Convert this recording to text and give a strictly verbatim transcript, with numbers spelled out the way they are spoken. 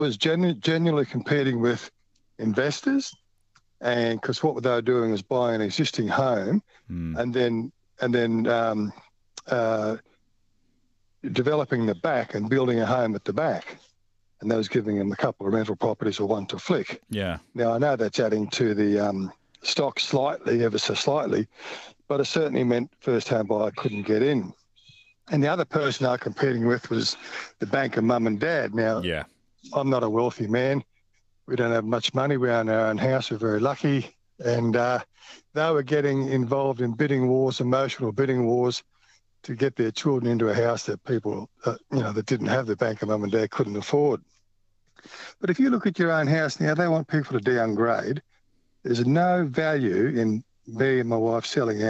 was genu- genuinely competing with investors, and because what they were doing was buying an existing home Mm. and then and then um, uh, developing the back and building a home at the back, and that was giving them a couple of rental properties or one to flick. Yeah. Now I know that's adding to the um, stock slightly, ever so slightly, but it certainly meant first home buyer couldn't get in. And the other person I was competing with was the banker mum and dad. Now, Yeah. I'm not a wealthy man. We don't have much money. We own our own house. We're very lucky. And uh, they were getting involved in bidding wars, emotional bidding wars, to get their children into a house that people, uh, you know, that didn't have the banker mum and dad couldn't afford. But if you look at your own house now, they want people to downgrade. There's no value in me and my wife selling